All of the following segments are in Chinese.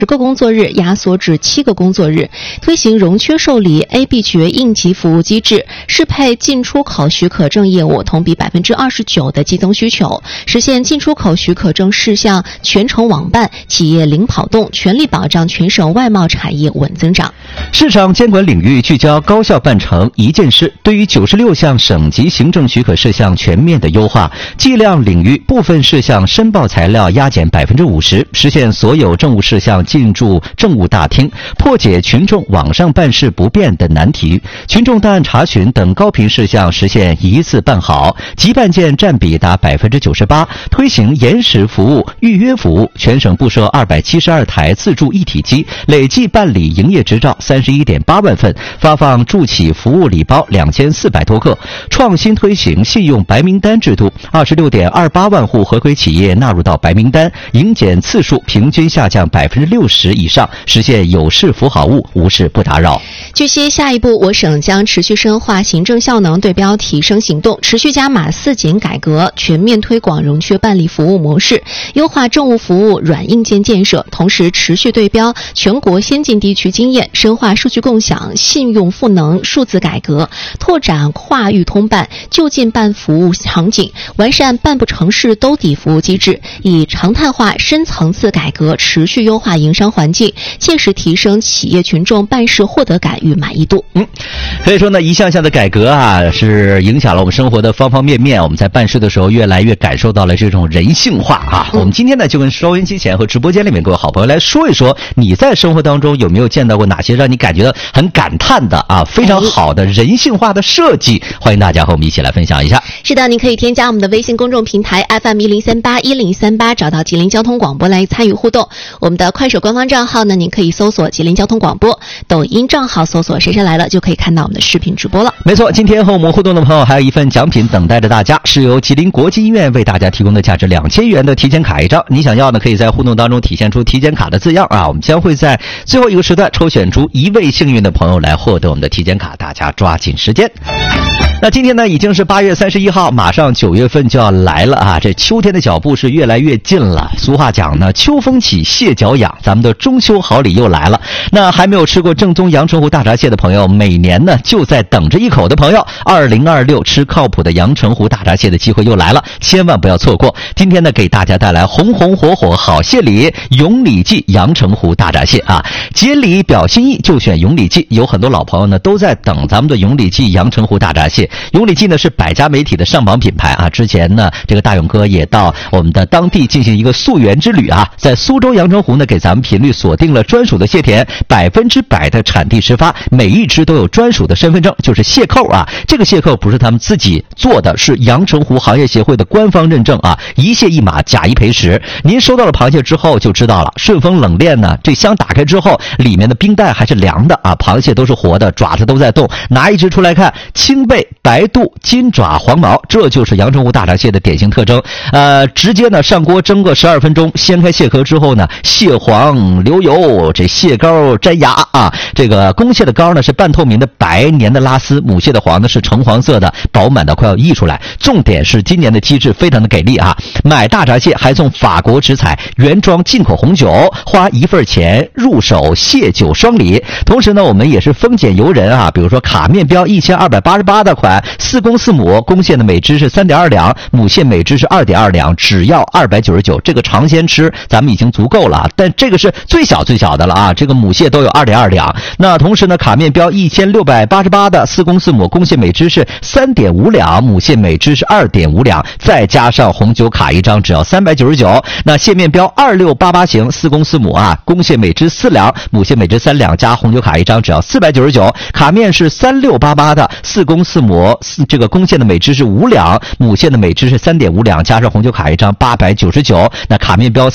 10个工作日压缩至7个工作日，推行融缺受理 A、B 绝应急服务机制，适配进出口许可证业务同比29%的激增需求，实现进出口许可证事项全程网办，企业零跑动，全力保障全省外贸产业稳增长。 市场监管领域聚焦高效办成一件事，对于96项省级行政许可事项全面的优化，计量领域部分事项申报材料压减50%，实现所有政务事项进驻政务大厅，破解群众网上办事不便的难题。群众档案查询等高频事项实现一次办好，急办件占比达98%。推行延时服务、预约服务，全省布设272台自助一体机，累计办理营业执照31.8万份，发放助企服务礼包2400多个。创新推行信用白名单制度，26.28万户合规企业纳入到白名单，营检次数平均下降60%以上，实现有事服好务，无事不打扰。 据悉，下一步我省将持续深化行政效能对标提升行动，持续加码4检改革，全面推广融缺办理服务模式，优化政务服务软硬件建设，同时持续对标全国先进地区经验，深化数据共享、信用赋能、数字改革，拓展跨域通办、就近办服务场景，完善办不成事兜底服务机制，以常态化、深层次改革持续优化营商环境，切实提升企业群众办事获得感与满意度。 所以说呢，一项项的改革啊，是影响了我们生活的方方面面。我们在办事的时候，越来越感受到了这种人性化啊。我们今天呢，就跟收音机前和直播间里面各位好朋友来说一说，你在生活当中有没有见到过哪些让你感觉到很感叹的啊，非常好的人性化的设计？欢迎大家和我们一起来分享一下。 是的，您可以添加我们的微信公众平台 FM10381038，找到吉林交通广播来参与互动。我们的快手官方账号呢，您可以搜索吉林交通广播，抖音账号搜索谁谁来了，就可以看到我们的视频直播了。 没错，今天和我们互动的朋友还有一份奖品等待着大家，是由吉林国际医院为大家提供的价值2000元的体检卡一张。你想要呢，可以在互动当中体现出体检卡的字样啊。我们将会在最后一个时段抽选出1位幸运的朋友来获得我们的体检卡，大家抓紧时间。那今天呢，已经是8月31号，马上9月份就要来了啊！这秋天的脚步是越来越近了。俗话讲呢，秋风起，蟹脚痒，咱们的中秋好礼又来了。那还没有吃过正宗阳澄湖大闸蟹的朋友，每年呢就在等着一口的朋友，2026吃靠谱的阳澄湖大闸蟹的机会又来了，千万不要错过。今天呢，给大家带来红红火火好蟹礼，永礼记阳澄湖大闸蟹啊！节礼表心意就选永礼记，有很多老朋友呢都在等咱们的永礼记阳澄湖大闸蟹。永礼记呢是百家媒体的上榜品牌啊，之前呢这个大勇哥也到我们的当地进行一个溯源之旅啊，在苏州阳澄湖呢给咱们频率锁定了专属的蟹田，100%的产地实发，每一只都有专属的身份证，就是蟹扣啊。这个蟹扣不是他们自己做的，是阳澄湖行业协会的官方认证啊，一蟹一码，假一赔十。您收到了螃蟹之后就知道了，顺丰冷链呢这箱打开之后，里面的冰袋还是凉的啊，螃蟹都是活的，爪子都在动，拿一只出来看，青背白肚金爪黄毛，这就是阳澄湖大闸蟹的典型特征。直接呢上锅蒸个12分钟，掀开蟹壳之后呢，蟹黄流油，这蟹膏粘牙啊。这个公蟹的膏呢是半透明的白黏的拉丝，母蟹的黄呢是橙黄色的，饱满的快要溢出来。重点是今年的机制非常的给力啊，买大闸蟹还送法国直采原装进口红酒，花1份钱入手蟹酒双礼。同时呢，我们也是丰俭由人啊，比如说卡面标1288的款，4公4母，公蟹的每只是3.2两，母蟹每只是2.2两，只要299。这个尝鲜吃咱们已经足够了啊，但这个是最小的了啊，这个母蟹都有2.2两。那同时呢，卡面标1688的4公4母，公蟹每只是3.5两，母蟹每只是2.5两，再加上红酒卡一张，只要399。那蟹面标2688型4公4母啊，公蟹每只4两，母蟹每只3两，加红酒卡一张，只要499。卡面是3688的4公4母，这个公蟹的每只是5两，母蟹的每只是3.5两，加上红酒卡一张899。那卡面标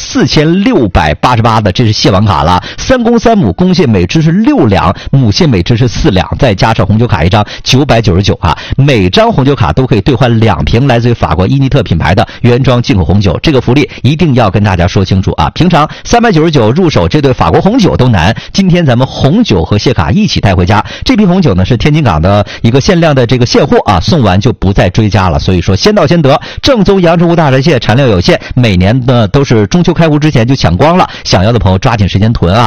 4688的，这是蟹王卡了，3公3母，公蟹每只是6两，母蟹每只是4两，再加上红酒卡一张999啊。每张红酒卡都可以兑换2瓶来自于法国伊尼特品牌的原装进口红酒，这个福利一定要跟大家说清楚啊！平常399入手这对法国红酒都难，今天咱们红酒和蟹卡一起带回家。这瓶红酒呢是天津港的一个限量的这个现货啊，送完就不再追加了。所以说先到先得，正宗阳澄湖大闸蟹产量有限，每年呢都是中秋开湖之前就抢光了，想要的朋友抓紧时间囤啊。